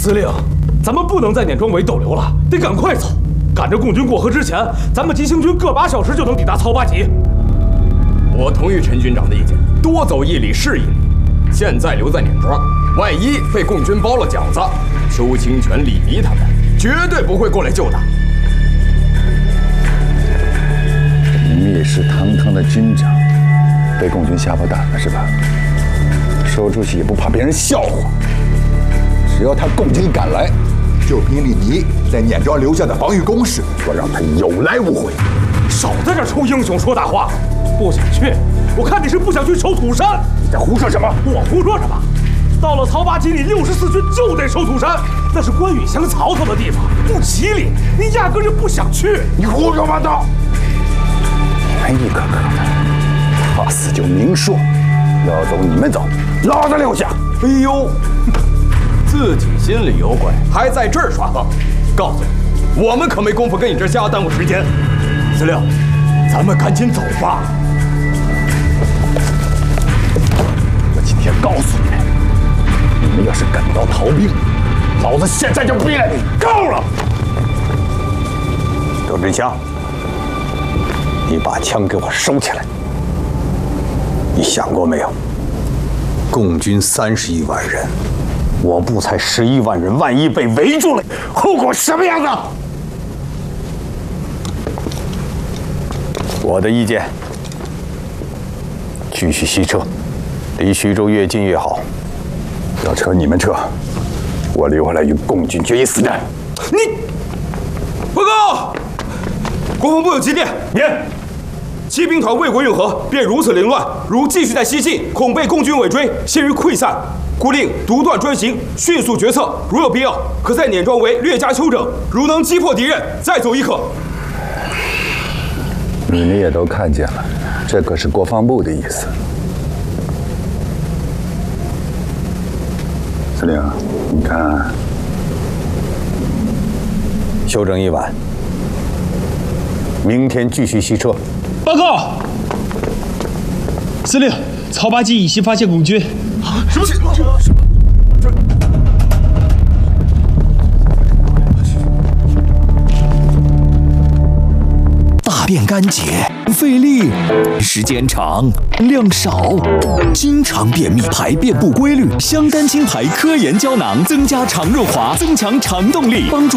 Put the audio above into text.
司令，咱们不能在碾庄围逗留了，得赶快走，赶着共军过河之前，咱们急行军各8小时就能抵达曹八集。 我同意陈军长的意见，多走1里是1里。现在留在碾庄，万一被共军包了饺子，邱清泉、李弥他们绝对不会过来救的。 蔑视堂堂的军长，被共军吓破胆了是吧？说出去也不怕别人笑话。只要他共军赶来，就凭李弥在碾庄留下的防御工事，我让他有来无回。 少在这充英雄说大话，不想去？我看你是不想去守土山。 你在胡说什么？ 我胡说什么？到了曹八集，你64军就得守土山，那是关羽降曹操的地方，不吉利。你压根就不想去。 你胡说八道！你们一个个的，怕死就明说，要走你们走，老子留下。 哎呦，自己心里有鬼，还在这儿耍横。告诉你，我们可没工夫跟你这瞎耽误时间。司令，咱们赶紧走吧。 我今天告诉你们，你们要是敢刀逃兵，老子现在就毙了你！够了！周真香，你把枪给我收起来。你想过没有？共军31万人，我部才11万人，万一被围住了，后果什么样子？我的意见，继续西撤，离徐州越近越好。要撤你们撤，我留下来与共军决一死战。 你，报告，国防部有急电， 念。 骑兵团为国运河便如此凌乱，如继续在西进，恐被共军尾追，陷于溃散。故令独断专行，迅速决策。如有必要，可在碾庄围略加休整。如能击破敌人，再走亦可。 你们也都看见了，这可是国防部的意思。司令，你看，休整1晚，明天继续西撤。 报告，司令，曹八集以西发现共军。 什么？ 大便干结，费力，时间长，量少，经常便秘，排便不规律。香丹青牌科研胶囊增加肠润滑，增强肠动力，帮助